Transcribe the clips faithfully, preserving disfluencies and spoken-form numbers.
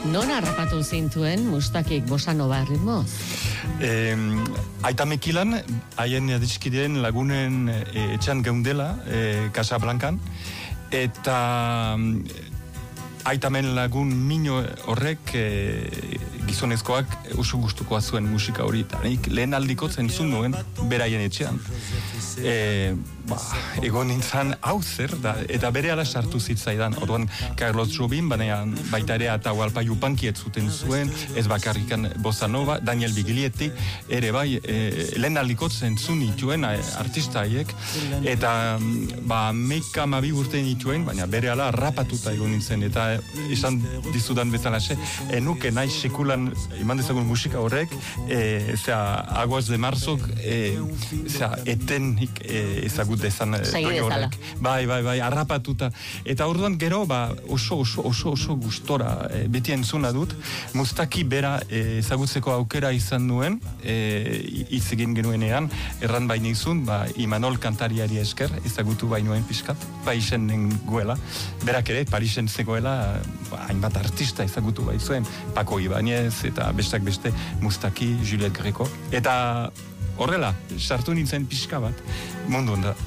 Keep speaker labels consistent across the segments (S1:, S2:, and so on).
S1: Non harrapatu zintuen Mustakik bosanova ritmoz?
S2: Eh, Aita Mekilan, haien adiskideen lagunen eh, etxan geundela, eh, Casablancan, eta aitamen lagun mino horrek eh, gizonezkoak oso gustukoa zuen musika hori, eta nik lehen aldiko zentzun nuen beraien etxean. E, ba, egon nintzen hau zer, da, eta bere ala sartu zitzaidan. Orduan Carlos Jobim, baina baita ere eta Alpaio Pankiet zuten zuen, ez bakarrikan Bossa Nova, Daniel Biglietti, ere bai, e, lehen aldiko zentzun nituen artista haiek, eta ba, meika mabi urte nituen, baina bere ala rapatuta egon nintzen, eta esan dizudan bezalaxe, enuke nahi sekulan iman dezagun musika horrek, e, zera, Aguas de Marzok, e, zera, etenik e, ezagut dezan doi horrek. Bai, bai, bai, harrapatuta. Eta orduan gero, ba, oso, oso, oso, oso gustora e, beti entzuna dut, Mustaki bera e, ezagutzeko aukera izan nuen, e, hitz egin genuenean, erran baina izun, ba, Imanol kantariari esker, ezagutu bainuen pixkat, Parisen nengoela, berak ere, Parisen zegoela, ba, hainbat artista ezagutu baizuen, Paco Ibáñez eta bestak beste Mustaki, Juliette Greco. Eta horrela, sartu nintzen pixka bat, mundu onda.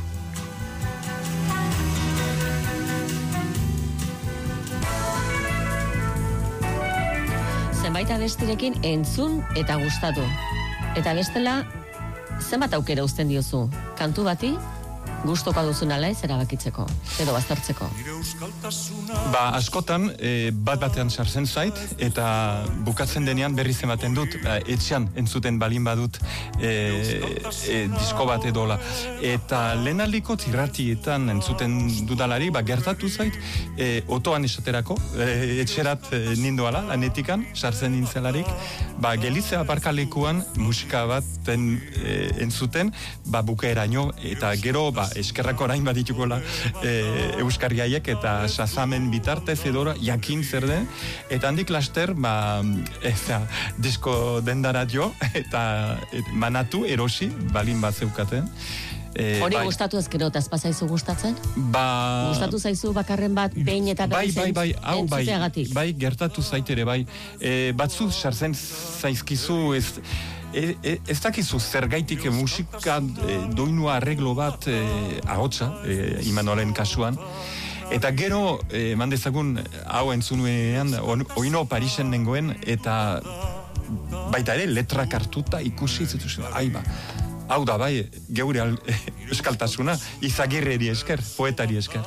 S1: Zenbait abestirekin entzun eta gustatu. Eta bestela, zenbat aukera uzten diozu? Kantu bati, gustokoa duzun ala ez erabakitzeko, edo baztertzeko.
S2: Ba, askotan, e, bat batean sartzen zait, eta bukatzen denean berriz ematen dut, ba, etxean entzuten balin badut e, e, disko bat edola. Eta lehenaldiko irratietan entzuten dudalari, ba, gertatu zait, e, otoan esaterako, e, etxerat e, nindoala, lanetikan, sartzen nintzelarik, ba, gelizea aparkalekuan musika bat en, e, entzuten, ba, bukaeraino, eta gero, ba, eskerrako orain baditukola e, euskarriaiek eta sazamen bitartez edora jakin zer den, eta handik laster ba, eza, disko dendara jo eta et, manatu erosi balin bat zeukaten. E,
S1: Hori
S2: bai,
S1: gustatu ezkero, eta ez bazaizu gustatzen?
S2: Ba...
S1: Gustatu zaizu bakarren bat behin eta
S2: bai, bai, bai, hau, bai,
S1: entzuteagatik?
S2: bai, gertatu zaitere, bai. E, batzu sartzen zaizkizu ez... E, e, ez dakizu zergaitik musika e, doinua arreglo bat e, ahotsa, e, Imanolen kasuan. Eta gero, e, mandezagun, hau entzunuenean, oino Parisen nengoen, eta baita ere, letrak hartuta ikusi, zetu, aiba, hau da bai, geure al, euskaltasuna, Izagirreri esker, poetari esker.